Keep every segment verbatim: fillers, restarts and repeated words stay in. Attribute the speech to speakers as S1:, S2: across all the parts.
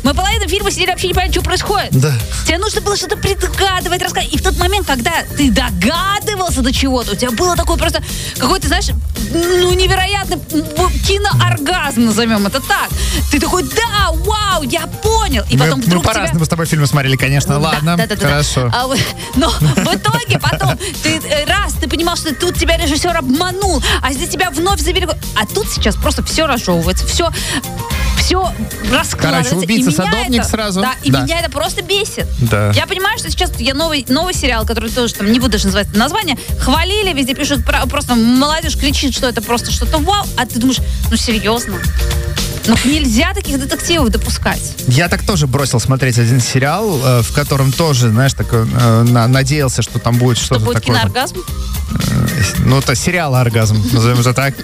S1: Мы половину фильма сидели, вообще не поняли, что происходит.
S2: Да.
S1: Тебе нужно было что-то предугадывать, рассказать. И в тот момент, когда ты догадывался до чего-то, у тебя было такое просто какой-то, знаешь, ну, невероятный кинооргазм, назовем это так. Ты такой, да, вау, я понял. И потом
S2: мы,
S1: вдруг
S2: мы
S1: тебя...
S2: по-разному с тобой фильмы смотрели, конечно.
S1: Да,
S2: Ладно,
S1: да, да, да,
S2: хорошо.
S1: да. А, но в итоге потом ты раз, ты понимал, что тут тебя режиссер обманул, а здесь тебя вновь завели. А тут сейчас просто все разжевывается, все... все раскладывается.
S2: Короче, убийца-садовник
S1: это,
S2: сразу.
S1: Да, и
S2: да.
S1: меня это просто бесит.
S2: Да.
S1: Я понимаю, что сейчас я новый, новый сериал, который тоже там, не буду даже называть название, хвалили, везде пишут, про, просто молодежь кричит, что это просто что-то вау, а ты думаешь, ну серьезно? Ну нельзя таких детективов допускать.
S2: Я так тоже бросил смотреть один сериал, э, в котором тоже, знаешь, так, э, на, надеялся, что там будет что-то
S1: что будет
S2: такое.
S1: Кинооргазм?
S2: Э, ну, это сериал «Оргазм», назовем это так.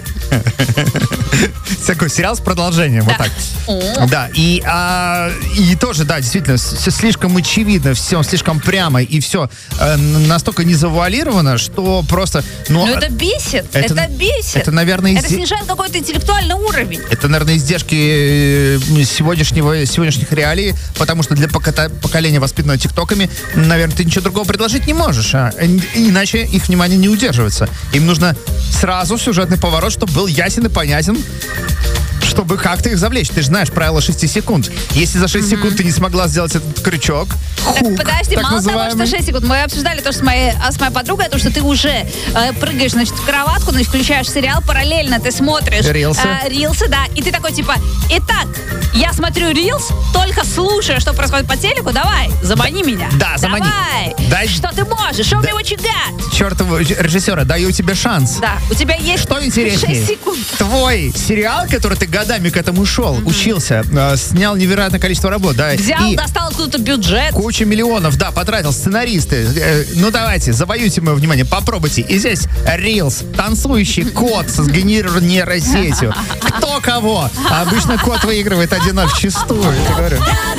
S2: Такой сериал с продолжением, вот так. Да, и, а, и тоже, да, действительно, все слишком очевидно, все слишком прямо, и все э, настолько не завуалировано, что просто... Ну,
S1: ну это бесит, это, это бесит.
S2: Это, наверное,
S1: это
S2: изде...
S1: снижает какой-то интеллектуальный уровень.
S2: Это, наверное, издержки сегодняшнего, сегодняшних реалий, потому что для пока- поколения, воспитанного тиктоками, наверное, ты ничего другого предложить не можешь, а? Иначе их внимание не удерживается. Им нужно сразу сюжетный поворот, чтобы был ясен и понятен, чтобы как-то их завлечь. Ты же знаешь правило шести секунд. Если за шесть mm-hmm. секунд ты не смогла сделать этот крючок,
S1: так,
S2: хук,
S1: подожди,
S2: так
S1: мало
S2: называемый.
S1: того, что шесть секунд, мы обсуждали то, что с моей, а с моей подругой, то, что ты уже э, прыгаешь, значит, в кроватку, значит, включаешь сериал, параллельно ты смотришь
S2: рилсы.
S1: Э, рилсы, да, и ты такой, типа, итак, я смотрю рилс, только слушая, что происходит по телеку, давай, замани
S2: да,
S1: меня.
S2: Да, замани.
S1: Давай,
S2: Дай...
S1: что ты можешь, show
S2: да.
S1: me what you got.
S2: Чертовы режиссера, даю тебе шанс.
S1: Да, у тебя есть
S2: что интереснее?
S1: шесть секунд.
S2: Твой сериал, который ты годами к этому шел, mm-hmm. учился, э, снял невероятное количество работ, да.
S1: Взял,
S2: и
S1: достал откуда-то бюджет.
S2: Куча миллионов, да, потратил, сценаристы. Э, ну давайте, завоюйте мое внимание, попробуйте. И здесь рилс, танцующий кот с сгенерированной нейросетью. Кто кого? А обычно кот выигрывает один ноль вчистую, я говорю.